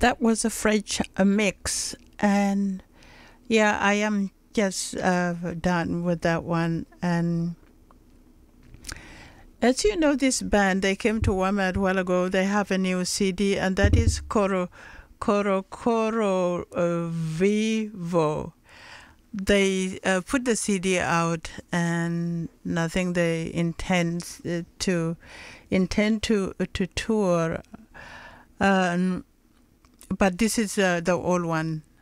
That was a French mix, and yeah, I am just done with that one. And as you know, this band, they came to Wama a while ago. They have a new CD, and that is Coro Vivo. They put the CD out, and I think they intend to tour. But this is the old one